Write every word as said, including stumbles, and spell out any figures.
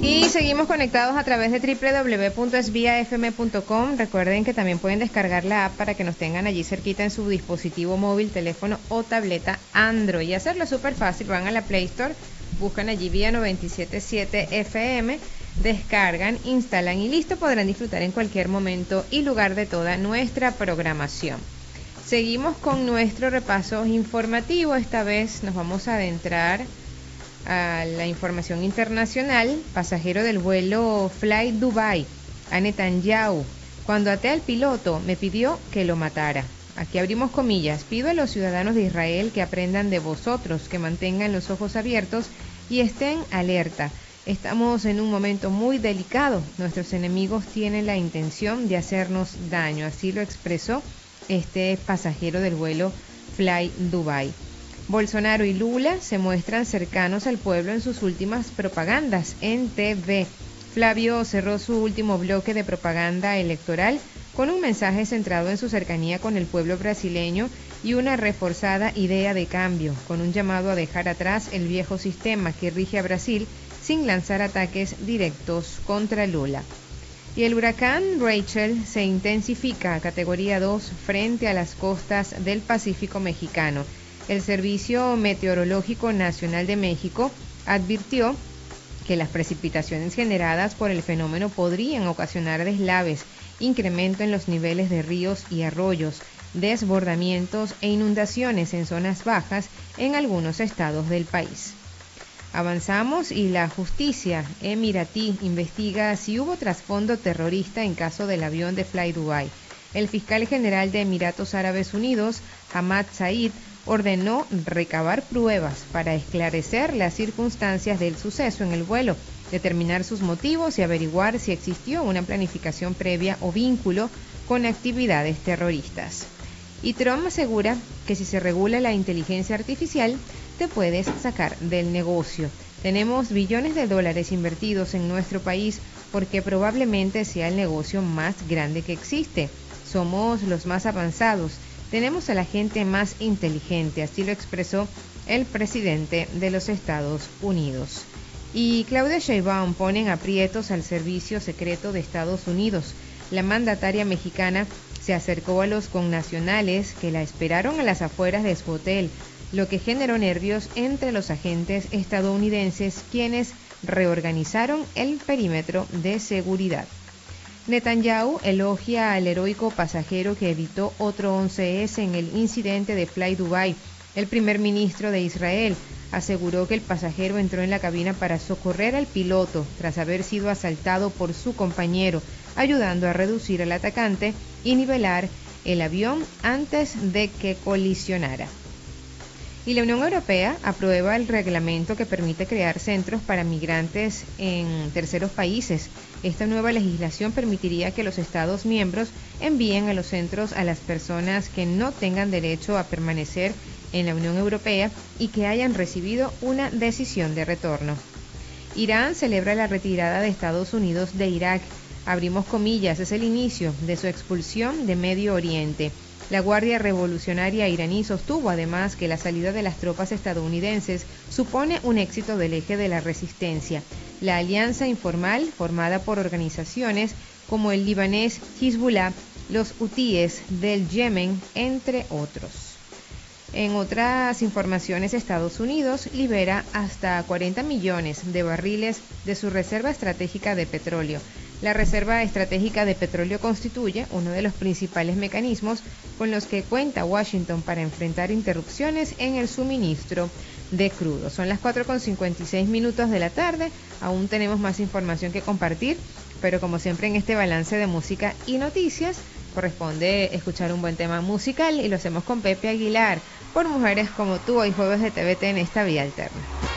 Y seguimos conectados a través de doble u doble u doble u punto es vía f m punto com. Recuerden que también pueden descargar la app para que nos tengan allí cerquita en su dispositivo móvil, teléfono o tableta Android. Y hacerlo súper fácil, van a la Play Store, buscan allí Vía noventa y siete punto siete F M, descargan, instalan y listo, podrán disfrutar en cualquier momento y lugar de toda nuestra programación. Seguimos con nuestro repaso informativo. Esta vez nos vamos a adentrar a la información internacional. Pasajero del vuelo Fly Dubai a Netanyahu, cuando até al piloto me pidió que lo matara. Aquí abrimos comillas: pido a los ciudadanos de Israel que aprendan de vosotros, que mantengan los ojos abiertos y estén alerta. Estamos en un momento muy delicado. Nuestros enemigos tienen la intención de hacernos daño. Así lo expresó este pasajero del vuelo Fly Dubai. Bolsonaro y Lula se muestran cercanos al pueblo en sus últimas propagandas en T V. Flavio cerró su último bloque de propaganda electoral con un mensaje centrado en su cercanía con el pueblo brasileño y una reforzada idea de cambio, con un llamado a dejar atrás el viejo sistema que rige a Brasil sin lanzar ataques directos contra Lula. Y el huracán Rachel se intensifica a categoría dos frente a las costas del Pacífico mexicano. El Servicio Meteorológico Nacional de México advirtió que las precipitaciones generadas por el fenómeno podrían ocasionar deslaves, incremento en los niveles de ríos y arroyos, desbordamientos e inundaciones en zonas bajas en algunos estados del país. Avanzamos y la justicia emiratí investiga si hubo trasfondo terrorista en caso del avión de Fly Dubai. El fiscal general de Emiratos Árabes Unidos, Hamad Said, ordenó recabar pruebas para esclarecer las circunstancias del suceso en el vuelo, determinar sus motivos y averiguar si existió una planificación previa o vínculo con actividades terroristas. Y Trump asegura que si se regula la inteligencia artificial, te puedes sacar del negocio. Tenemos billones de dólares invertidos en nuestro país porque probablemente sea el negocio más grande que existe. Somos los más avanzados. Tenemos a la gente más inteligente, así lo expresó el presidente de los Estados Unidos. Y Claudia Sheinbaum pone en aprietos al Servicio Secreto de Estados Unidos. La mandataria mexicana se acercó a los connacionales que la esperaron a las afueras de su hotel, lo que generó nervios entre los agentes estadounidenses, quienes reorganizaron el perímetro de seguridad. Netanyahu elogia al heroico pasajero que evitó otro once ese en el incidente de Fly Dubai. El primer ministro de Israel aseguró que el pasajero entró en la cabina para socorrer al piloto tras haber sido asaltado por su compañero, ayudando a reducir al atacante y nivelar el avión antes de que colisionara. Y la Unión Europea aprueba el reglamento que permite crear centros para migrantes en terceros países. Esta nueva legislación permitiría que los Estados miembros envíen a los centros a las personas que no tengan derecho a permanecer en la Unión Europea y que hayan recibido una decisión de retorno. Irán celebra la retirada de Estados Unidos de Irak. Abrimos comillas, es el inicio de su expulsión de Medio Oriente. La Guardia Revolucionaria iraní sostuvo además que la salida de las tropas estadounidenses supone un éxito del eje de la resistencia, la alianza informal formada por organizaciones como el libanés Hezbollah, los hutíes del Yemen, entre otros. En otras informaciones, Estados Unidos libera hasta cuarenta millones de barriles de su reserva estratégica de petróleo. La Reserva Estratégica de Petróleo constituye uno de los principales mecanismos con los que cuenta Washington para enfrentar interrupciones en el suministro de crudo. Son las cuatro con cincuenta y seis minutos de la tarde, aún tenemos más información que compartir, pero como siempre en este balance de música y noticias, corresponde escuchar un buen tema musical y lo hacemos con Pepe Aguilar, por Mujeres como tú, hoy jueves de T V T en esta vía alterna.